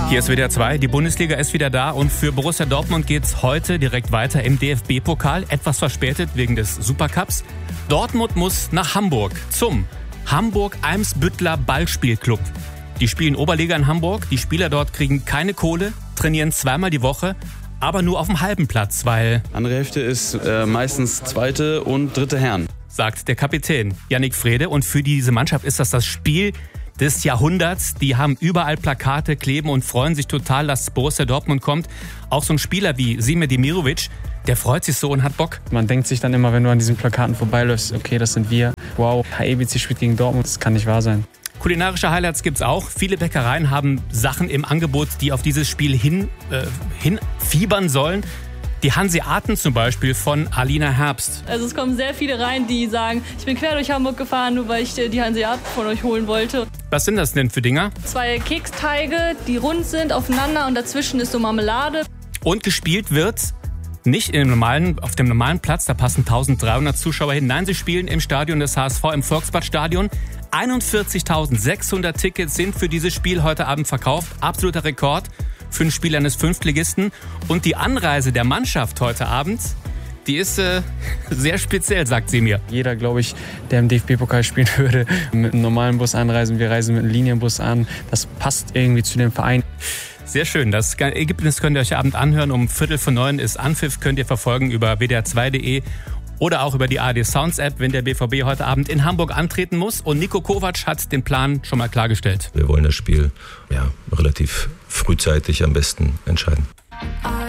Hier ist WDR 2, die Bundesliga ist wieder da und für Borussia Dortmund geht's heute direkt weiter im DFB-Pokal, etwas verspätet wegen des Supercups. Dortmund muss nach Hamburg zum Hamburg-Eimsbütteler Ballspielclub. Die spielen Oberliga in Hamburg, die Spieler dort kriegen keine Kohle, trainieren zweimal die Woche, aber nur auf dem halben Platz, weil... Andere Hälfte ist meistens zweite und dritte Herren, sagt der Kapitän Yannick Frede. Und für diese Mannschaft ist das Spiel des Jahrhunderts. Die haben überall Plakate kleben und freuen sich total, dass Borussia Dortmund kommt. Auch so ein Spieler wie Sime Demirovic, der freut sich so und hat Bock. Man denkt sich dann immer, wenn du an diesen Plakaten vorbeiläufst, okay, das sind wir. Wow, HEBC spielt gegen Dortmund, das kann nicht wahr sein. Kulinarische Highlights gibt's auch. Viele Bäckereien haben Sachen im Angebot, die auf dieses Spiel hinfiebern sollen. Die Hanseaten zum Beispiel von Alina Herbst. Also es kommen sehr viele rein, die sagen, ich bin quer durch Hamburg gefahren, nur weil ich die Hanseaten von euch holen wollte. Was sind das denn für Dinger? 2 Keksteige, die rund sind, aufeinander und dazwischen ist so Marmelade. Und gespielt wird nicht auf dem normalen Platz, da passen 1300 Zuschauer hin. Nein, sie spielen im Stadion des HSV, im Volksbadstadion. 41.600 Tickets sind für dieses Spiel heute Abend verkauft. Absoluter Rekord für ein Spiel eines Fünftligisten. Und die Anreise der Mannschaft heute Abend, die ist sehr speziell, sagt sie mir. Jeder, glaube ich, der im DFB-Pokal spielen würde, mit einem normalen Bus anreisen. Wir reisen mit einem Linienbus an. Das passt irgendwie zu dem Verein. Sehr schön. Das Ergebnis könnt ihr euch Abend anhören. Um 8:45 ist Anpfiff. Könnt ihr verfolgen über wdr2.de oder auch über die ARD Sounds App, wenn der BVB heute Abend in Hamburg antreten muss. Und Niko Kovac hat den Plan schon mal klargestellt. Wir wollen das Spiel relativ frühzeitig am besten entscheiden.